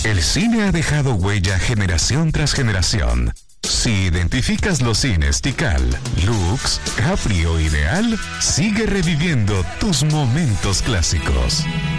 El cine ha dejado huella generación tras generación. Si identificas los cines Tikal, Lux, Capri o Ideal, sigue reviviendo tus momentos clásicos.